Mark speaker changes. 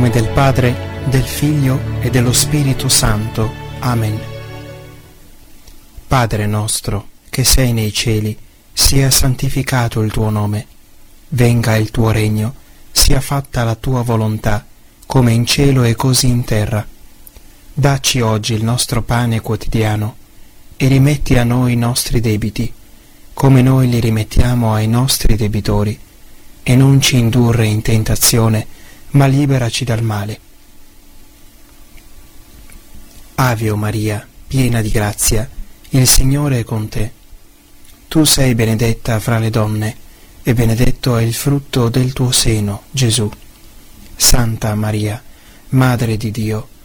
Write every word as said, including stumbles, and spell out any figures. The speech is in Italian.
Speaker 1: Nome del Padre, del Figlio e dello Spirito Santo. Amen. Padre nostro, che sei nei cieli, sia santificato il tuo nome. Venga il tuo regno, sia fatta la tua volontà, come in cielo e così in terra. Dacci oggi il nostro pane quotidiano e rimetti a noi i nostri debiti, come noi li rimettiamo ai nostri debitori, e non ci indurre in tentazione, ma liberaci dal male. Ave o Maria, piena di grazia, il Signore è con te. Tu sei benedetta fra le donne, e benedetto è il frutto del tuo seno, Gesù. Santa Maria, Madre di Dio,